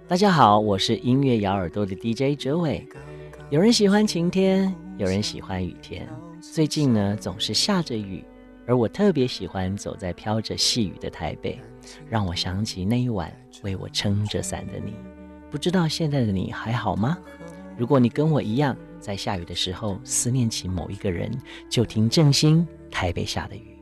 大家好，我是音乐咬耳朵的 DJ 哲伟。有人喜欢晴天，有人喜欢雨天。最近呢，总是下着雨，而我特别喜欢走在飘着细雨的台北，让我想起那一晚为我撑着伞的你。不知道现在的你还好吗？如果你跟我一样，在下雨的时候思念起某一个人，就听正兴台北下的雨。